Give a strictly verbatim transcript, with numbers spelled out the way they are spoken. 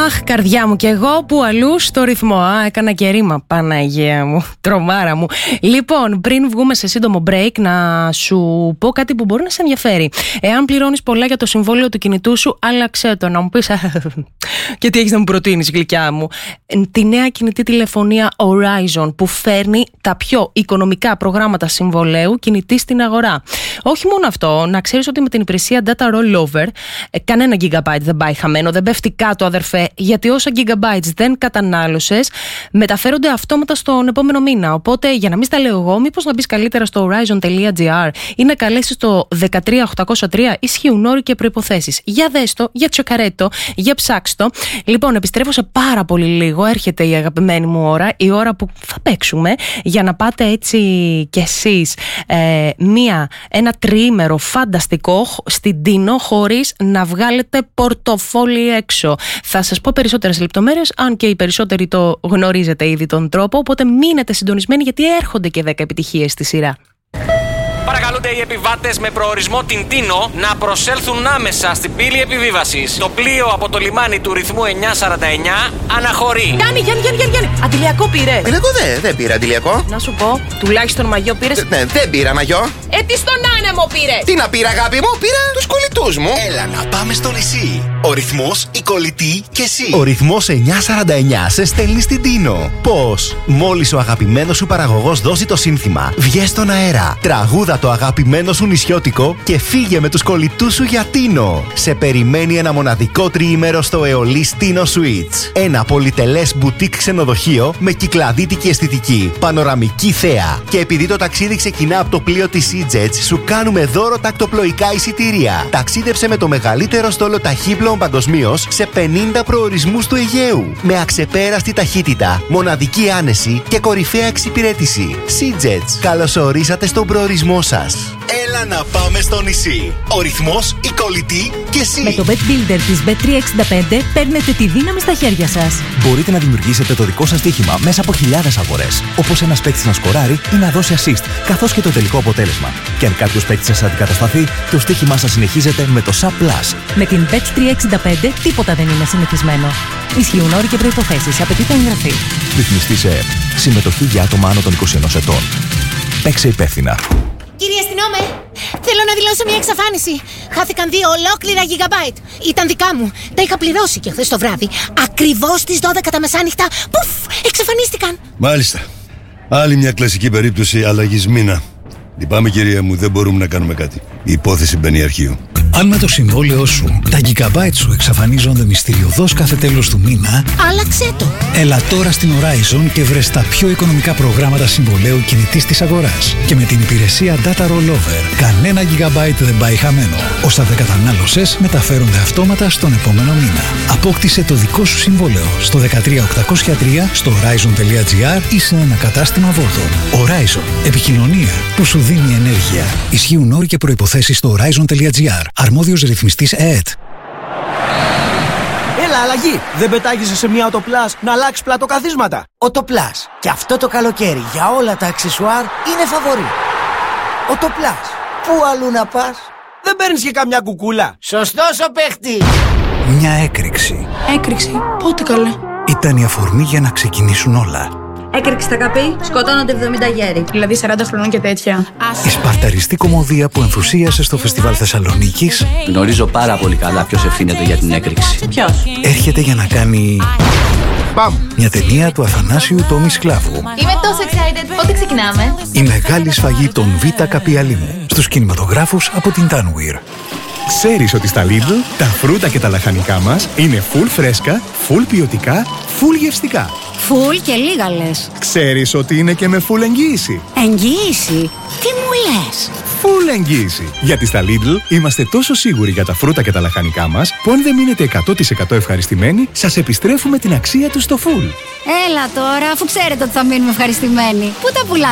Αχ, καρδιά μου, και εγώ που αλλού στο ρυθμό. Α, έκανα και ρήμα, Παναγία μου, τρομάρα μου. Λοιπόν, πριν βγούμε σε σύντομο break, να σου πω κάτι που μπορεί να σε ενδιαφέρει. Εάν πληρώνεις πολλά για το συμβόλαιο του κινητού σου, άλλαξέ το. Να μου πεις, και τι έχεις να μου προτείνεις, γλυκιά μου? Τη νέα κινητή τηλεφωνία Horizon, που φέρνει τα πιο οικονομικά προγράμματα συμβολαίου κινητή στην αγορά. Όχι μόνο αυτό, να ξέρεις ότι με την υπηρεσία Data Rollover, κανένα gigabyte δεν πάει χαμένο, δεν πέφτει κάτω, αδερφέ, γιατί όσα gigabytes δεν κατανάλωσες μεταφέρονται αυτόματα στον επόμενο μήνα. Οπότε, για να μην στα λέω εγώ, μήπως να μπεις καλύτερα στο horizon.gr ή να καλέσεις το ένα τρία οκτώ μηδέν τρία, ισχύουν όροι και προϋποθέσεις. Για δες το, για τσεκαρέτο, για ψάξτο. Λοιπόν, επιστρέφω σε πάρα πολύ λίγο. Έρχεται η αγαπημένη μου ώρα, η ώρα που θα παίξουμε, για να πάτε έτσι κι εσείς ε, μία, ένα τριήμερο φανταστικό στην Τίνο, χωρίς να βγάλετε πορτοφόλι έξω. Θα σας πω περισσότερες λεπτομέρειες, αν και οι περισσότεροι το γνωρίζετε ήδη τον τρόπο, οπότε μείνετε συντονισμένοι, γιατί έρχονται και δέκα επιτυχίες στη σειρά. Παρακαλούνται οι επιβάτες με προορισμό την Τίνο να προσέλθουν άμεσα στην πύλη επιβίβασης. Το πλοίο από το λιμάνι του ρυθμού εννιακόσια σαράντα εννιά αναχωρεί. Γιάννη, Γιάννη, Γιάννη, Γιάννη, αντιλιακό πήρε. Εγώ δεν δε πήρα αντιλιακό. Να σου πω, τουλάχιστον μαγιό πήρες. Ναι, δεν πήρα μαγιό. Ε, τι στον άνεμο πήρε. Τι να πήρα, αγάπη μου, πήρα τους κολλητούς μου. Έλα να πάμε στο νησί. Ο ρυθμός, η κολλητή και εσύ. Ο ρυθμός εννιακόσια σαράντα εννιά σε στέλνει στην Τίνο. Πώς? Μόλις ο αγαπημένος σου παραγωγός δώσει το σύνθημα, βγες στον αέρα, τραγούδα το αγαπημένο σου νησιώτικο και φύγε με τους κολλητούς σου για Τίνο. Σε περιμένει ένα μοναδικό τριήμερο στο Αιωλής Τίνο Suites. Ένα πολυτελές μπουτίκ ξενοδοχείο με κυκλαδίτικη αισθητική, πανοραμική θέα. Και επειδή το ταξίδι ξεκινά από το πλοίο της SeaJets, σου κάνουμε δώρο τακτοπλοϊκά εισιτήρια. Ταξίδεψε με το μεγαλύτερο στόλο ταχύπλοων παγκοσμίως σε πενήντα προορισμούς του Αιγαίου. Με αξεπέραστη ταχύτητα, μοναδική άνεση και κορυφαία εξυπηρέτηση. SeaJets, καλωσορίσατε στον προορισμό σας. Έλα να πάμε στο νησί. Ο ρυθμός, η κολλητή και εσύ. Με το Bet Builder της μπετ τριακόσια εξήντα πέντε παίρνετε τη δύναμη στα χέρια σας. Μπορείτε να δημιουργήσετε το δικό σας στοίχημα μέσα από χιλιάδες αγορές. Όπως ένας παίκτης να σκοράρει ή να δώσει assist, καθώς και το τελικό αποτέλεσμα. Και αν κάποιος παίκτης σας αντικατασταθεί, το στοίχημά σας συνεχίζεται με το Sub Plus. Με την μπετ τριακόσια εξήντα πέντε τίποτα δεν είναι συνηθισμένο. Ισχύουν όροι και προϋποθέσεις. Απαιτείται εγγραφή. Ρυθμιστή σε ΕΕΠ. Συμμετοχή για άτομα άνω των είκοσι ενός ετών. Παίξε υπεύθυνα. Κύριε αστυνόμε, θέλω να δηλώσω μια εξαφάνιση. Χάθηκαν δύο ολόκληρα gigabyte. Ήταν δικά μου. Τα είχα πληρώσει και χθες το βράδυ. Ακριβώς στις δώδεκα τα μεσάνυχτα. Πουφ! Εξαφανίστηκαν. Μάλιστα. Άλλη μια κλασική περίπτωση αλλαγής μήνα. Λυπάμαι, κυρία μου, δεν μπορούμε να κάνουμε κάτι. Η υπόθεση μπαίνει αρχείο. Αν με το συμβόλαιό σου τα gigabyte σου εξαφανίζονται μυστηριωδώς κάθε τέλος του μήνα, άλλαξέ το. Έλα τώρα στην Horizon και βρες τα πιο οικονομικά προγράμματα συμβολαίου κινητής της αγοράς. Και με την υπηρεσία Data Rollover, κανένα gigabyte δεν πάει χαμένο. Όσα δεν κατανάλωσες μεταφέρονται αυτόματα στον επόμενο μήνα. Απόκτησε το δικό σου συμβόλαιο στο ένα τρία οκτώ μηδέν τρία, στο horizon.gr ή σε ένα κατάστημα Vodafone. Horizon. Επικοινωνία που σου δίνει ενέργεια. Ισχύουν όροι και προϋποθέσεις στο horizon.gr. Αρμόδιος ρυθμιστής ΕΕΤ. Έλα, αλλαγή! Δεν πετάγεσαι σε μια Οτοπλάς να αλλάξει πλατοκαθίσματα. Οτοπλάς. Και αυτό το καλοκαίρι για όλα τα αξεσουάρ είναι φαβορί. Οτοπλάς. Πού αλλού να πας? Δεν παίρνεις και καμιά κουκούλα? Σωστός ο παίχτη. Μια έκρηξη. Έκρηξη? Πότε, καλέ? Ήταν η αφορμή για να ξεκινήσουν όλα. Έκρηξη στα καπή, σκοτώνονται εβδομήντα γέροι. Δηλαδή σαράντα χρονών και τέτοια. Η σπαρταριστή κομμωδία που ενθουσίασε στο Φεστιβάλ Θεσσαλονίκης. Γνωρίζω πάρα πολύ καλά ποιος ευθύνεται για την έκρηξη. Ποιος? Έρχεται για να κάνει... Μπαμ! Μια ταινία του Αθανάσιου Τόμι Σκλάβου. Είμαι τόσο excited. Πότε ξεκινάμε? Η μεγάλη σφαγή των Β' Καπιαλίνου. Στους κινηματογράφους από την Tanweer. Ξέρεις ότι στα Lidl τα φρούτα και τα λαχανικά μας είναι full φρέσκα, full ποιοτικά, full γευστικά. Φουλ και λίγα λες. Ξέρεις ότι είναι και με full εγγύηση. Εγγύηση? Τι μου λες? Full εγγύηση. Γιατί στα Lidl είμαστε τόσο σίγουροι για τα φρούτα και τα λαχανικά μας, που αν δεν μείνετε εκατό τοις εκατό ευχαριστημένοι, σας επιστρέφουμε την αξία τους στο full. Έλα τώρα, αφού ξέρετε ότι θα μείνουμε ευχαριστημένοι. Πού τα πουλάτε?